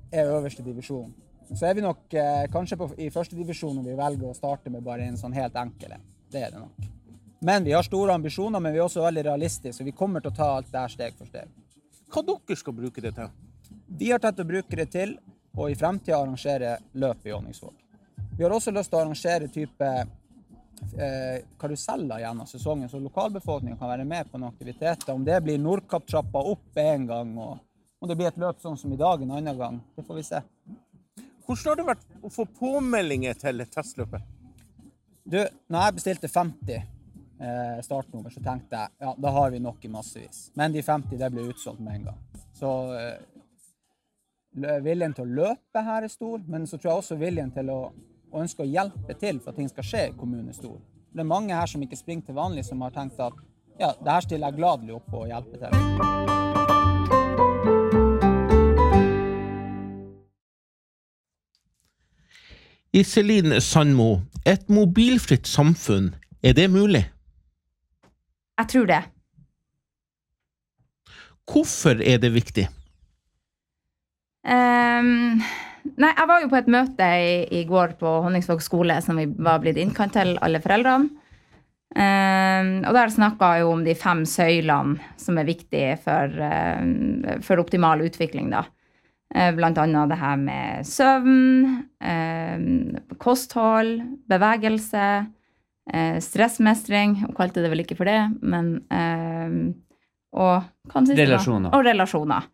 øverste divisjon. Så vi nok kanskje i første divisjon når vi velger å starte med bare en sånn helt enkel. Det det nok. Men vi har store ambisjoner, men vi også veldig realistiske, så vi kommer til å ta alt det her steg for steg. Hva dere skal bruke det til? Vi har tenkt å bruke det til, og i fremtiden arrangere løp i Honningsvåg. Vi har også lyst til å arrangere type karuseller gjennom sesongen, så lokalbefolkningen kan være med på noen aktiviteter. Om det blir Nordkapp-trappa opp en gang, og om det blir et løp sånn som i dag en annen gang, det får vi se. Hvordan har det vært å få påmeldinger til testløpet? Du, når jeg bestilte 50 startnummer, så tenkte jeg, ja, da har vi nok i massevis. Men de 50, det ble utsolgt med en gang. Så viljen til å løpe her stor, men så tror jeg også viljen til å ønske å hjelpe til for at ting skal skje i kommunen stor. Det mange her som ikke springer til vanlig, som har tenkt at ja, det her stiller jeg gladelig opp på å hjelpe til. Iselin Sandmo, et mobilfritt samfunn, det mulig? Jeg tror det. Hvorfor det viktig? Nei, jeg var jo på et møte i går på Honningsvåg skole som vi var blitt innkalt til alle foreldrene. Og der snakket jo om de 5 søylene som viktige for optimal utvikling da. Blant annet det her med søvn, kosthold, bevegelse, stressmestring, hun kalte det vel ikke for det, men og relasjoner. Og relasjoner.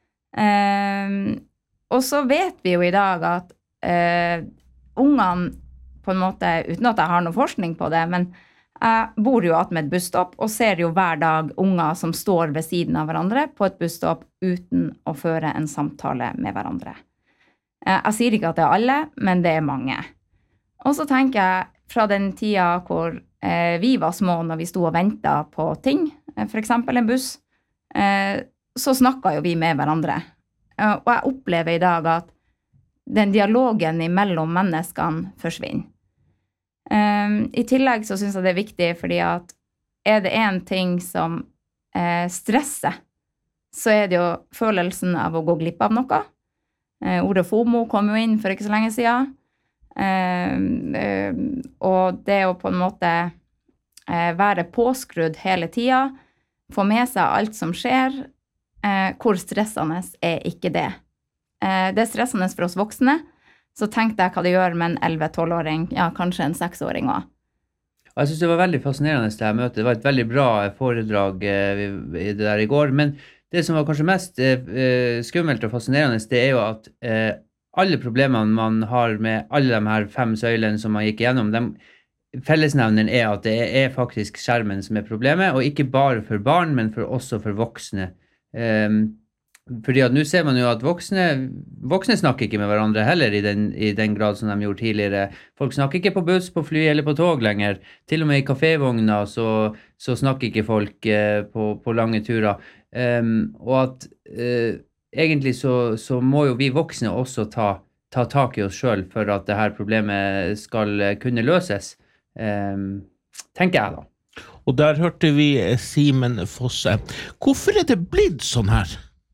Og så vet vi jo i dag at ungene på en måte, uten at jeg har noe forskning på det, men jeg bor jo at med et busstopp og ser jo hver dag unger som står ved siden av hverandre på et busstopp uten å føre en samtale med hverandre. Jeg sier ikke at det alle, men det mange. Og så tenker jeg fra den tida hvor vi var små når vi stod og ventet på ting, for eksempel en buss, så snakket jo vi med hverandre. Og jeg opplever i dag at den dialogen mellom menneskene forsvinner. I tillegg så synes jeg det viktig fordi at det en ting som stresser, så det jo følelsen av å gå glipp av noe. Ordet FOMO kom jo inn for ikke så lenge siden. Og det å på en måte være påskrudd hele tiden, få med seg alt som skjer, hvor stressende ikke det. Det stressende for oss voksne, så tenkte jeg hva det gjør med en 11-12-åring, ja, kanskje en 6-åring også. Jeg synes det var veldig fascinerende det her møtet. Det var et veldig bra foredrag i det der i går, men det som var kanskje mest skummelt og fascinerende, det jo at alle problemene man har med alle de her 5 søylene som man gikk igjennom, fellesnevneren at det faktisk skjermen som problemet, og ikke bare for barn, men også for voksne. Fordi at nå ser man jo at voksne snakker ikke med hverandre heller i den grad som de gjorde tidligere. Folk snakker ikke på buss, på fly eller på tog lenger. Til og med i kafévogner så snakker ikke folk på lange turer. Og at egentlig så må jo vi voksne også ta tak i oss selv for at det her problemet skal kunne løses. Tenker jeg da. Og der hørte vi Simen Fosse. Hvorfor det blitt sånn her?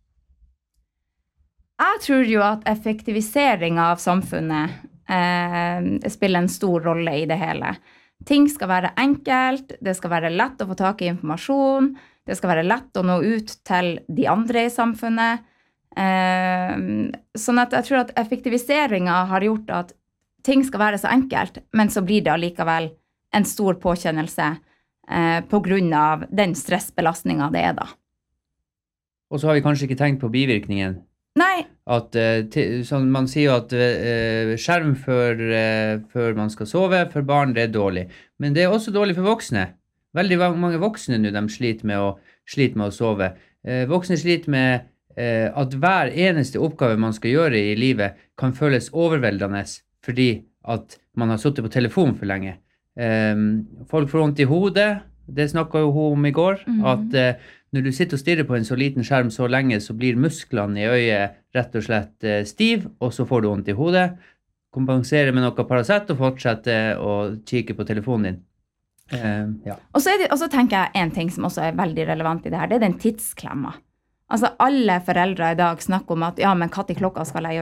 Jeg tror jo at effektivisering av samfunnet spiller en stor rolle i det hele. Ting skal være enkelt, det skal være lett å få tak i informasjon, det skal være lett å nå ut til de andre i samfunnet. Sånn at jeg tror at effektiviseringen har gjort at ting skal være så enkelt, men så blir det allikevel en stor påkjennelse på grunn av den stressbelastningen det da. Og så har vi kanskje ikke tenkt på bivirkningen. Nei. At, sånn, man sier jo at skjerm før man skal sove, for barn det dårlig. Men det også dårlig for voksne. Veldig mange voksne nå, de sliter med å sove. Voksne sliter med at hver eneste oppgave man skal gjøre i livet kan føles overveldende fordi at man har suttet på telefon for lenge. Folk får vondt i hodet, det snakket jo hun om i går, at når du sitter og stirrer på en så liten skjerm så lenge, så blir musklene i øyet rett og slett stiv, og så får du vondt i hodet. Kompensere med noe Paracet og fortsette å kikke på telefonen din. Ja. Og så tenker jeg en ting som også veldig relevant i det her, det den tidsklemma. Altså alle foreldre i dag snakker om at ja, men hva til klokka skal jeg gjøre?